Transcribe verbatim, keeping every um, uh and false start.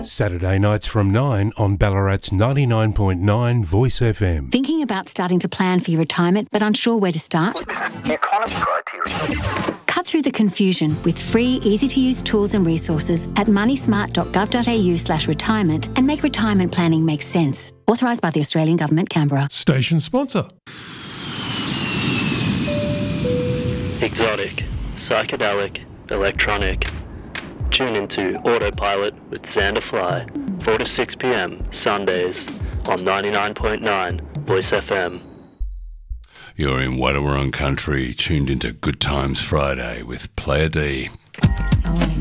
Saturday nights from nine on Ballarat's ninety-nine point nine Voice F M. Thinking about starting to plan for your retirement but unsure where to start? The economy criteria. Cut through the confusion with free, easy-to-use tools and resources at moneysmart.gov.au slash retirement and make retirement planning make sense. Authorised by the Australian Government, Canberra. Station sponsor. Exotic, psychedelic, electronic. Tune into Autopilot with Xander Fly, four to six p.m. Sundays on ninety-nine point nine Voice F M. You're in Wadawurrung country, tuned into Good Times Friday with Player D.